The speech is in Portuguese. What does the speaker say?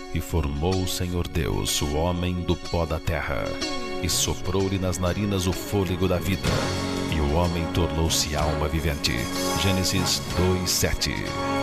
E formou o Senhor Deus o homem do pó da terra, e soprou-lhe nas narinas o fôlego da vida, e o homem tornou-se alma vivente. Gênesis 2:7.